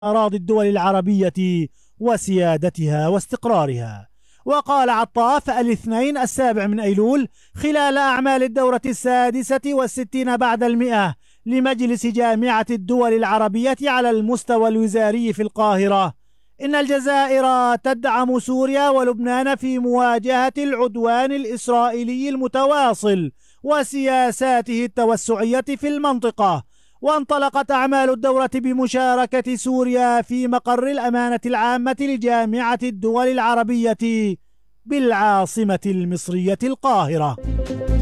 أراضي الدول العربية وسيادتها واستقرارها. وقال عطاف الاثنين 7 أيلول خلال أعمال الدورة 66 بعد 100 لمجلس جامعة الدول العربية على المستوى الوزاري في القاهرة: إن الجزائر تدعم سوريا ولبنان في مواجهة العدوان الإسرائيلي المتواصل وسياساته التوسعية في المنطقة. وانطلقت أعمال الدورة بمشاركة سوريا في مقر الأمانة العامة لجامعة الدول العربية بالعاصمة المصرية القاهرة.